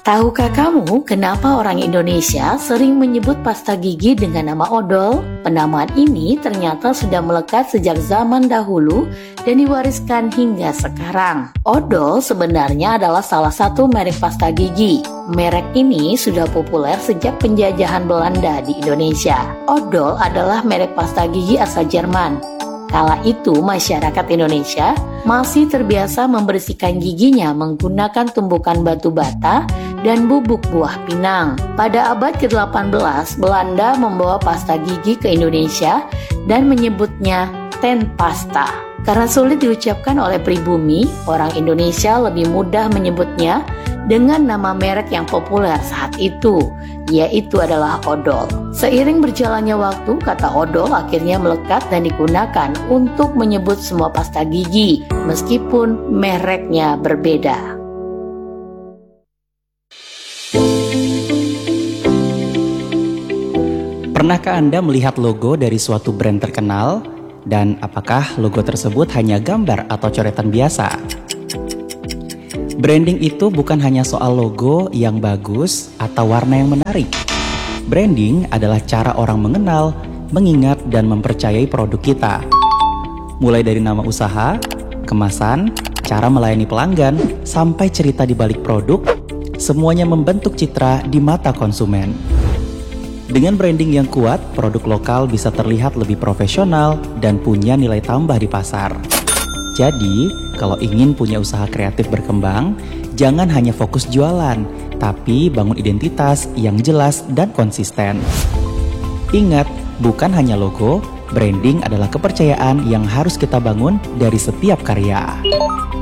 Tahukah kamu kenapa orang Indonesia sering menyebut pasta gigi dengan nama odol? Penamaan ini ternyata sudah melekat sejak zaman dahulu dan diwariskan hingga sekarang. Odol sebenarnya adalah salah satu merek pasta gigi. Merek ini sudah populer sejak penjajahan Belanda di Indonesia. Odol adalah merek pasta gigi asal Jerman. Kala itu masyarakat Indonesia masih terbiasa membersihkan giginya menggunakan tumbukan batu bata dan bubuk buah pinang. Pada abad ke-18, Belanda membawa pasta gigi ke Indonesia dan menyebutnya tandpasta. Karena sulit diucapkan oleh pribumi, orang Indonesia lebih mudah menyebutnya dengan nama merek yang populer saat itu, yaitu adalah odol. Seiring berjalannya waktu, kata odol akhirnya melekat dan digunakan untuk menyebut semua pasta gigi, meskipun mereknya berbeda. Pernahkah Anda melihat logo dari suatu brand terkenal? Dan apakah logo tersebut hanya gambar atau coretan biasa? Branding itu bukan hanya soal logo yang bagus atau warna yang menarik. Branding adalah cara orang mengenal, mengingat, dan mempercayai produk kita. Mulai dari nama usaha, kemasan, cara melayani pelanggan, sampai cerita di balik produk, semuanya membentuk citra di mata konsumen. Dengan branding yang kuat, produk lokal bisa terlihat lebih profesional dan punya nilai tambah di pasar. Jadi, kalau ingin punya usaha kreatif berkembang, jangan hanya fokus jualan, tapi bangun identitas yang jelas dan konsisten. Ingat, bukan hanya logo, branding adalah kepercayaan yang harus kita bangun dari setiap karya.